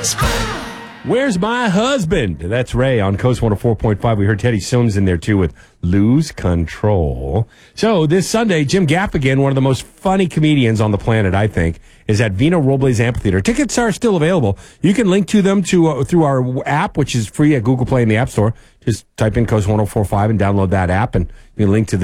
Where's My Husband? That's Ray on Coast 104.5. We heard Teddy Swims in there, too, with Lose Control. So this Sunday, Jim Gaffigan, one of the most funny comedians on the planet, I think, is at Vino Robles Amphitheater. Tickets are still available. You can link to them through our app, which is free at Google Play in the App Store. Just type in Coast 104.5 and download that app, and you can link to the